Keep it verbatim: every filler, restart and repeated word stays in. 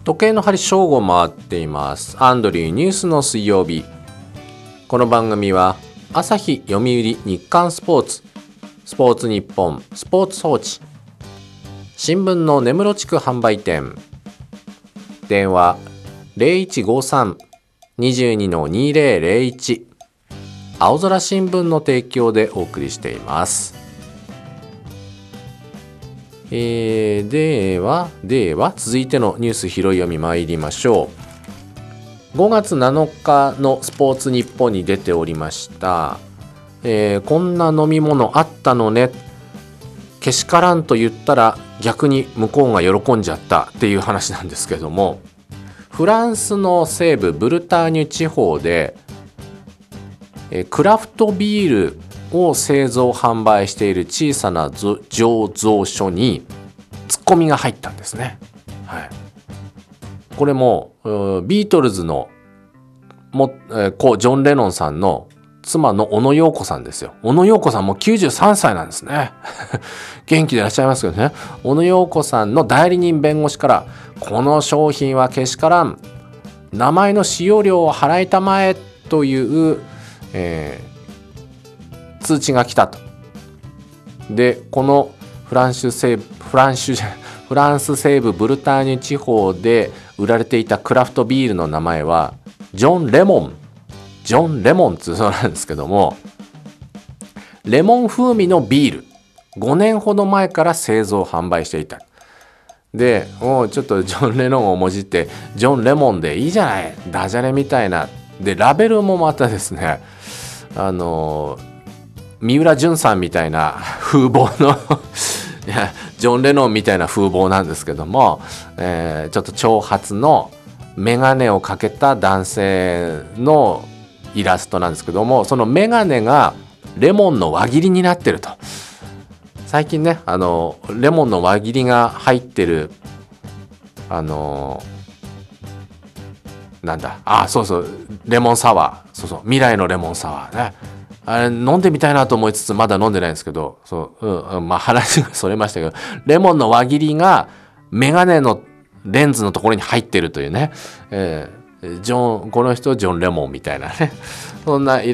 時計の針正午回っています。アンドリューニュースの水曜日。この番組は朝日、読売、日刊スポーツ、スポーツニッポン、スポーツ報知、新聞の根室地区販売店、電話 ゼロいちごさん にじゅうに にゼロゼロいち、青空新聞の提供でお送りしています。えー、ではでは続いてのニュース拾い読み参りましょう。ごがつなのかのスポーツニッポンに出ておりました、えー、こんな飲み物あったのね、けしからんと言ったら逆に向こうが喜んじゃったっていう話なんですけども、フランスの西部ブルターニュ地方で、えー、クラフトビールを製造販売している小さな醸造所にツッコミが入ったんですね、はい、これもビートルズのも、えー、こうジョン・レノンさんの妻の小野陽子さんですよ。小野陽子さんもきゅうじゅうさんさいなんですね元気でいらっしゃいますけどね。小野陽子さんの代理人弁護士から、この商品はけしからん、名前の使用料を払いたまえという、えー通知が来たと。で、このフランス西部フランスフランス西部ブルターニュ地方で売られていたクラフトビールの名前はジョン・レモンジョン・レモンってそうなんですけども、レモン風味のビール、ごねんほど前から製造販売していた。で、もうちょっとジョン・レノンをもじってジョン・レモンでいいじゃない、ダジャレみたいな。で、ラベルもまたですね、あの三浦淳さんみたいな風貌のいやジョン・レノンみたいな風貌なんですけども、えー、ちょっと長髪のメガネをかけた男性のイラストなんですけども、そのメガネがレモンの輪切りになってると。最近ね、あのレモンの輪切りが入ってるあのなんだあそうそうレモンサワー、そうそう未来のレモンサワーね、あれ飲んでみたいなと思いつつまだ飲んでないんですけど、そう、うん、まあ話がそれましたけど、レモンの輪切りがメガネのレンズのところに入ってるというね、えー、ジョンこの人ジョン・レモンみたいなね、そんなイ